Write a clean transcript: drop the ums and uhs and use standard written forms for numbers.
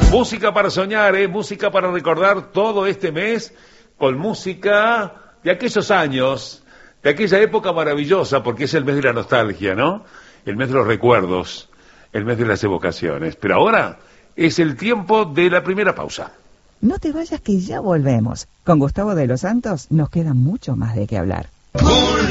Música para soñar, música para recordar todo este mes con música de aquellos años, de aquella época maravillosa, porque es el mes de la nostalgia, ¿no? El mes de los recuerdos, el mes de las evocaciones. Pero ahora es el tiempo de la primera pausa. No te vayas que ya volvemos. Con Gustavo de los Santos nos queda mucho más de qué hablar.